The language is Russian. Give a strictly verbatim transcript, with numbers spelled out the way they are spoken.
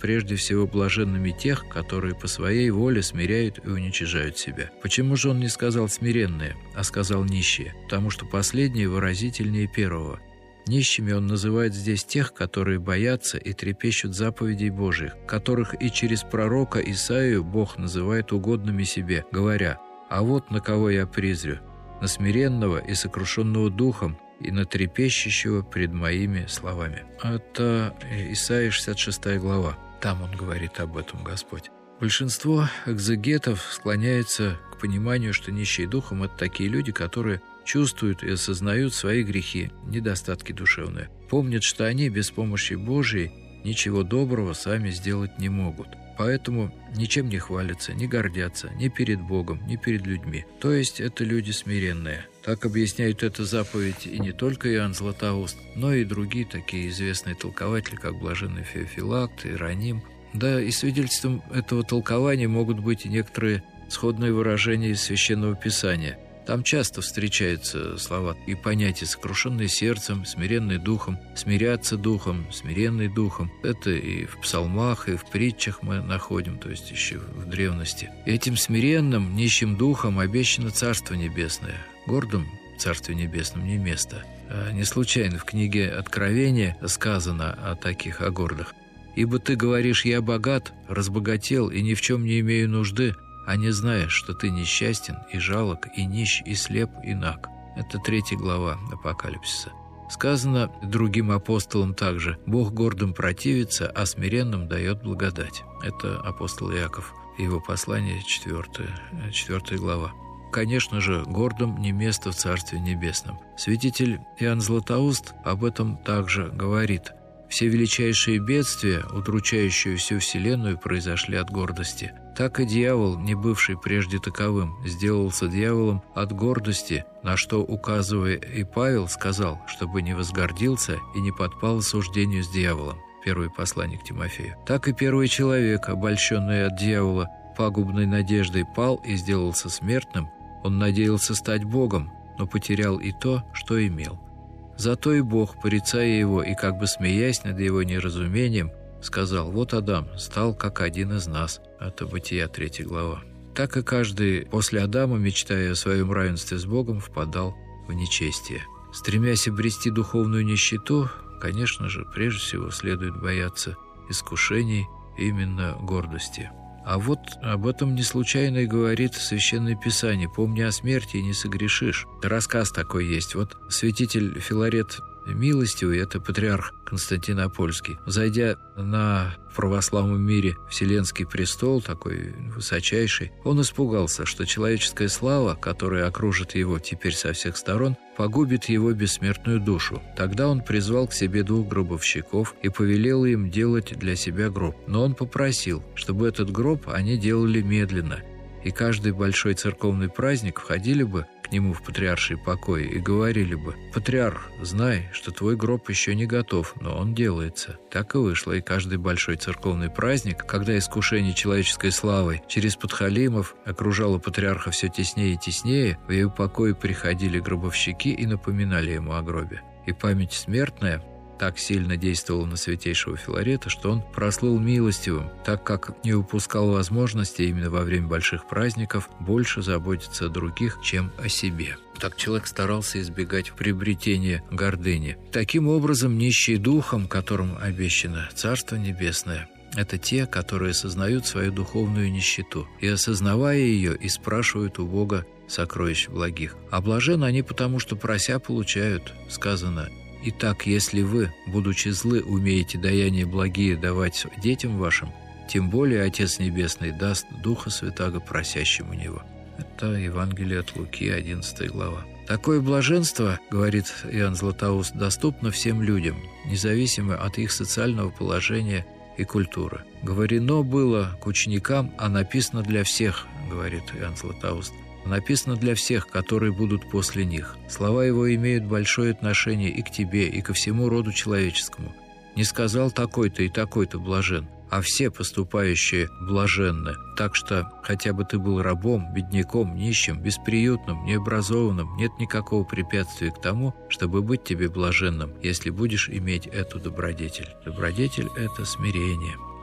прежде всего блаженными тех, которые по своей воле смиряют и уничижают себя. Почему же он не сказал смиренные, а сказал нищие? Потому что последние выразительнее первого. Нищими он называет здесь тех, которые боятся и трепещут заповедей Божьих, которых и через пророка Исаию Бог называет угодными себе, говоря: «А вот на кого я презрю, на смиренного и сокрушенного духом, и на трепещущего пред моими словами». Это Исаия шестьдесят шестая глава. Там он говорит об этом Господь. Большинство экзегетов склоняется к пониманию, что нищие духом – это такие люди, которые чувствуют и осознают свои грехи, недостатки душевные. Помнят, что они без помощи Божией ничего доброго сами сделать не могут. Поэтому ничем не хвалятся, не гордятся ни перед Богом, ни перед людьми. То есть это люди смиренные. Так объясняют эту заповедь и не только Иоанн Златоуст, но и другие такие известные толкователи, как блаженный Феофилакт, Иероним. Да, и свидетельством этого толкования могут быть и некоторые сходные выражения из Священного Писания. Там часто встречаются слова и понятия «сокрушенный сердцем», «смиренный духом», «смиряться духом», «смиренный духом». Это и в псалмах, и в притчах мы находим, то есть еще в древности. Этим смиренным, нищим духом обещано Царство Небесное. Гордым в Царстве Небесном не место. А не случайно в книге Откровения сказано о таких, о гордых. «Ибо ты говоришь: я богат, разбогател и ни в чем не имею нужды, а не знаешь, что ты несчастен и жалок, и нищ, и слеп, и наг». Это третья глава Апокалипсиса. Сказано другим апостолам также: «Бог гордым противится, а смиренным дает благодать». Это апостол Иаков, его послание, четвертая, четвертая глава. Конечно же, гордым не место в Царстве Небесном. Святитель Иоанн Златоуст об этом также говорит: «Все величайшие бедствия, удручающие всю вселенную, произошли от гордости. Так и дьявол, не бывший прежде таковым, сделался дьяволом от гордости, на что, указывая и Павел, сказал, чтобы не возгордился и не подпал осуждению с дьяволом». Первое послание к Тимофею. Так и первый человек, обольщенный от дьявола пагубной надеждой, пал и сделался смертным. Он надеялся стать Богом, но потерял и то, что имел. Зато и Бог, порицая его и как бы смеясь над его неразумением, сказал: «Вот Адам стал как один из нас». Это Бытия, третья глава. Так и каждый после Адама, мечтая о своем равенстве с Богом, впадал в нечестие. Стремясь обрести духовную нищету, конечно же, прежде всего следует бояться искушений, именно гордости. А вот об этом не случайно и говорит Священное Писание: «Помни о смерти и не согрешишь». Рассказ такой есть. Вот святитель Филарет Милостивый, это патриарх Константинопольский, зайдя на православном мире Вселенский престол, такой высочайший, он испугался, что человеческая слава, которая окружит его теперь со всех сторон, погубит его бессмертную душу. Тогда он призвал к себе двух гробовщиков и повелел им делать для себя гроб. Но он попросил, чтобы этот гроб они делали медленно, и каждый большой церковный праздник входили бы к нему в патриарший покой и говорили бы: «Патриарх, знай, что твой гроб еще не готов, но он делается». Так и вышло, и каждый большой церковный праздник, когда искушение человеческой славой через подхалимов окружало патриарха все теснее и теснее, в его покое приходили гробовщики и напоминали ему о гробе. И память смертная так сильно действовал на святейшего Филарета, что он прослыл милостивым, так как не упускал возможности именно во время больших праздников больше заботиться о других, чем о себе. Так человек старался избегать приобретения гордыни. Таким образом, нищие духом, которым обещано Царство Небесное, это те, которые осознают свою духовную нищету и, осознавая ее, и спрашивают у Бога сокровищ благих. А блаженны они потому, что прося получают. Сказано: «Итак, если вы, будучи злы, умеете даяния благие давать детям вашим, тем более Отец Небесный даст Духа Святаго просящим у Него». Это Евангелие от Луки, одиннадцатая глава. Такое блаженство, говорит Иоанн Златоуст, доступно всем людям, независимо от их социального положения и культуры. «Говорено было к ученикам, а написано для всех», говорит Иоанн Златоуст. Написано для всех, которые будут после них. Слова его имеют большое отношение и к тебе, и ко всему роду человеческому. Не сказал такой-то и такой-то блажен, а все поступающие блаженны. Так что, хотя бы ты был рабом, бедняком, нищим, бесприютным, необразованным, нет никакого препятствия к тому, чтобы быть тебе блаженным, если будешь иметь эту добродетель. Добродетель – это смирение.